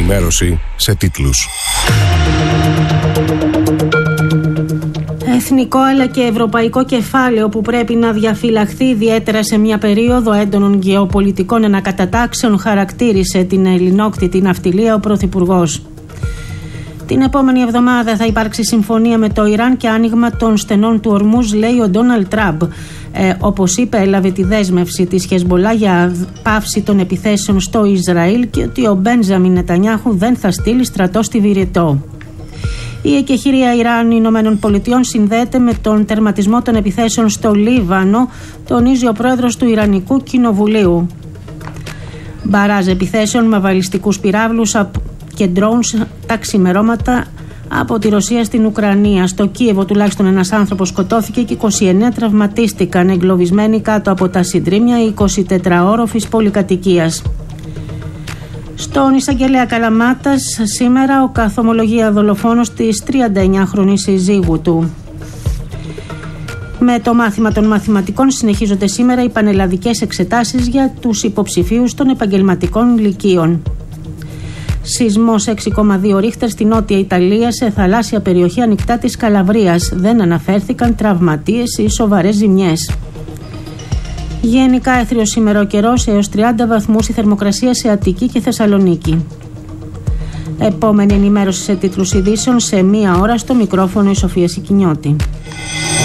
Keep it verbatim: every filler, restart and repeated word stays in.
ενημέρωση σε τίτλους. Εθνικό αλλά και ευρωπαϊκό κεφάλαιο που πρέπει να διαφυλαχθεί ιδιαίτερα σε μια περίοδο έντονων γεωπολιτικών ανακατατάξεων, χαρακτήρισε την ελληνόκτητη ναυτιλία ο Πρωθυπουργός. Την επόμενη εβδομάδα θα υπάρξει συμφωνία με το Ιράν και άνοιγμα των στενών του Ορμούζ, λέει ο Ντόναλντ Τραμπ. Ε, όπως είπε, έλαβε τη δέσμευση της Χεσμολάχ για πάυση των επιθέσεων στο Ισραήλ και ότι ο Μπέντζαμιν Νετανιάχου δεν θα στείλει στρατό στη Βηρητό. Η εκεχηρία Ιράν-Ηνωμένων Πολιτειών συνδέεται με τον τερματισμό των επιθέσεων στο Λίβανο, τονίζει ο πρόεδρος του Ιρανικού Κοινοβουλίου. Μπαράζ επιθέσεων με βαλιστικούς πυράβλους και ντρόουνς τα ξημερώματα από τη Ρωσία στην Ουκρανία. Στο Κίεβο τουλάχιστον ένας άνθρωπος σκοτώθηκε και είκοσι εννέα τραυματίστηκαν, εγκλωβισμένοι κάτω από τα συντρίμμια εικοσιτετράωροφης πολυκατοικίας. Στον εισαγγελέα Καλαμάτας σήμερα ο καθομολογία δολοφόνος της τριανταεννιάχρονης συζύγου του. Με το μάθημα των μαθηματικών συνεχίζονται σήμερα οι πανελλαδικές εξετάσεις για τους υποψηφίους των επαγγελματικών λυκείων. Σεισμός έξι κόμμα δύο ρίχτερ στη Νότια Ιταλία, σε θαλάσσια περιοχή ανοιχτά της Καλαβρίας. Δεν αναφέρθηκαν τραυματίες ή σοβαρές ζημιές. Γενικά έθριος σήμερα ο καιρός, έως τριάντα βαθμούς η θερμοκρασία σε Αττική και Θεσσαλονίκη. Επόμενη ενημέρωση σε τίτλους ειδήσεων σε μία ώρα, στο μικρόφωνο η Σοφία Σικινιώτη.